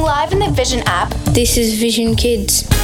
live in the Vision app. This is Vision Kids.